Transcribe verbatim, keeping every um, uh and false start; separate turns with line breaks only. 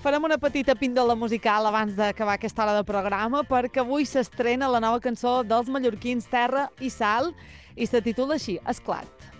Farem una petita píndola musical abans d'acabar aquesta hora de programa perquè avui s'estrena la nova cançó dels mallorquins Terra i Sal i se titula així, Esclat.